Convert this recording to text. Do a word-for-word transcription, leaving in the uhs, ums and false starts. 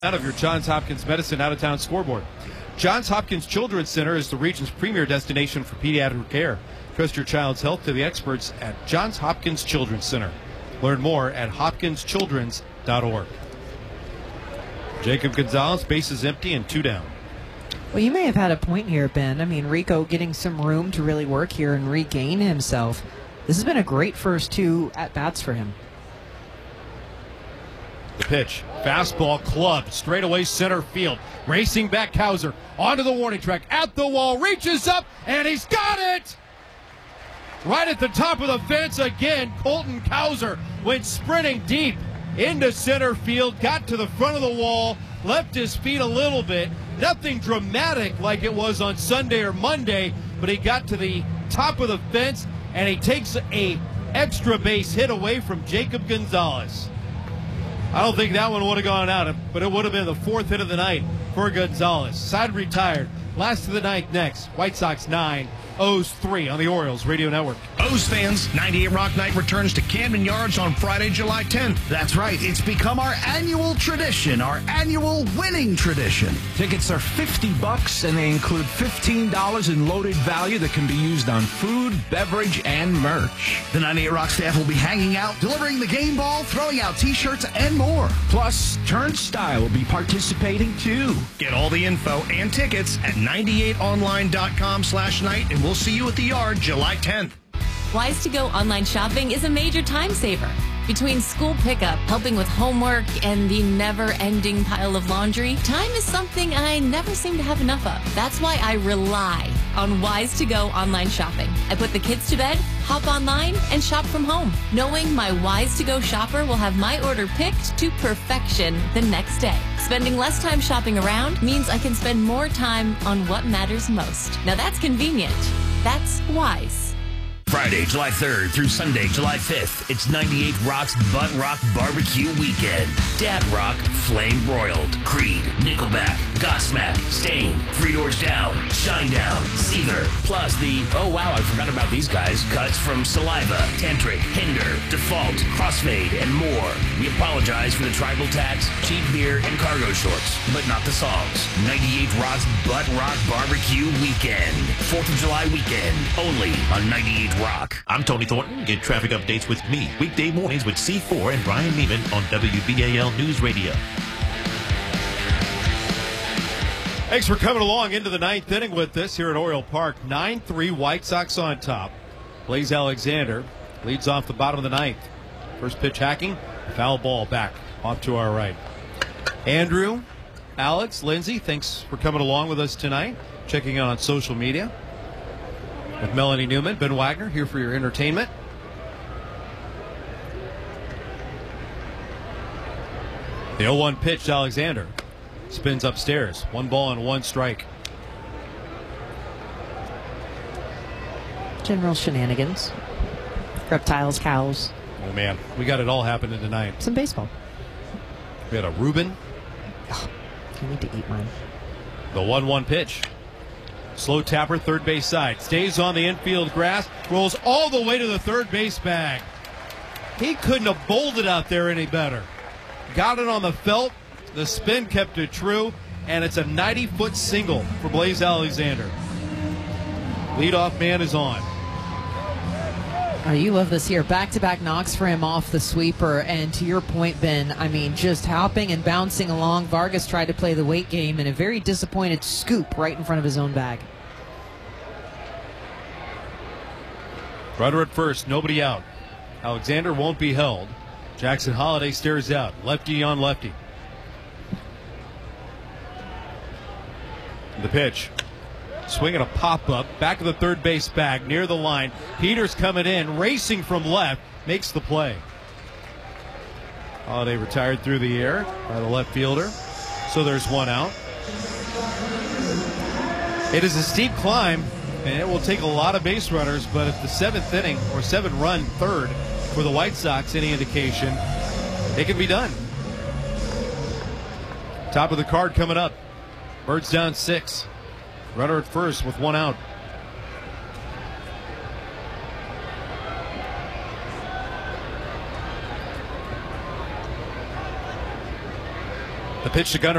Out of your Johns Hopkins Medicine out-of-town scoreboard. Johns Hopkins Children's Center is the region's premier destination for pediatric care. Trust your child's health to the experts at Johns Hopkins Children's Center. Learn more at hopkins children's dot org. Jacob Gonzalez, bases empty and two down. Well, you may have had a point here, Ben. I mean, Rico getting some room to really work here and regain himself. This has been a great first two at-bats for him. The pitch, fastball clubbed, straightaway center field. Racing back Cowser, onto the warning track, at the wall, reaches up, and he's got it! Right at the top of the fence again, Colton Cowser went sprinting deep into center field, got to the front of the wall, left his feet a little bit. Nothing dramatic like it was on Sunday or Monday, but he got to the top of the fence, and he takes a extra base hit away from Jacob Gonzalez. I don't think that one would have gone out, but it would have been the fourth hit of the night for Gonzalez. Side retired. Last of the ninth next. White Sox nine, O's three on the Orioles Radio Network. O's fans, ninety-eight Rock Night returns to Camden Yards on Friday, July tenth. That's right. It's become our annual tradition, our annual winning tradition. Tickets are fifty bucks, and they include fifteen dollars in loaded value that can be used on food, beverage, and merch. The ninety-eight Rock staff will be hanging out, delivering the game ball, throwing out T-shirts, and more. Plus, Turnstile will be participating, too. Get all the info and tickets at ninety-eight online dot com slash night, and we'll see you at the Yard July tenth. Wise to Go online shopping is a major time saver. Between school pickup, helping with homework, and the never-ending pile of laundry, time is something I never seem to have enough of. That's why I rely on Wise to Go online shopping. I put the kids to bed, hop online, and shop from home, knowing my Wise to Go shopper will have my order picked to perfection the next day. Spending less time shopping around means I can spend more time on what matters most. Now that's convenient. That's Wise. Friday, July third through Sunday, July fifth, it's ninety-eight Rock's Butt Rock Barbecue Weekend. Dad Rock, Flame Broiled, Creed, Nickelback, Godsmack, Stain, Three Doors Down, Shinedown, Seether, plus the, oh wow, I forgot about these guys, cuts from Saliva, Tantric, Hinder, Default, Crossfade, and more. We apologize for the tribal tax, cheap beer, and cargo shorts, but not the songs. ninety-eight Rock's Butt Rock Barbecue Weekend. fourth of July weekend, only on ninety-eight Rock. I'm Tony Thornton. Get traffic updates with me weekday mornings with C four and Brian Neiman on W B A L News Radio. Thanks for coming along into the ninth inning with us here at Oriole Park. nine three White Sox on top. Blaze Alexander leads off the bottom of the ninth. First pitch hacking, foul ball back off to our right. Andrew, Alex, Lindsay, thanks for coming along with us tonight. Checking in on social media. With Melanie Newman, Ben Wagner here for your entertainment. The oh one pitch to Alexander. Spins upstairs. One ball and one strike. General shenanigans. Reptiles, cows. Oh, man. We got it all happening tonight. Some baseball. We had a Reuben. Oh, I need to eat mine. The one one pitch. Slow tapper, third base side. Stays on the infield grass. Rolls all the way to the third base bag. He couldn't have bowled it out there any better. Got it on the felt. The spin kept it true. And it's a ninety-foot single for Blaze Alexander. Leadoff man is on. Oh, you love this here. Back-to-back knocks for him off the sweeper. And to your point, Ben, I mean, just hopping and bouncing along. Vargas tried to play the weight game and a very disappointed scoop right in front of his own bag. Runner at first, nobody out. Alexander won't be held. Jackson Holiday stares out. Lefty on lefty. The pitch. Swinging a pop-up, back of the third base bag, near the line. Peters coming in, racing from left, makes the play. Holiday retired through the air by the left fielder, so there's one out. It is a steep climb, and it will take a lot of base runners, but if the seventh inning, or seven-run third for the White Sox, any indication, it can be done. Top of the card coming up. Birds down six. Runner at first with one out. The pitch to Gunnar.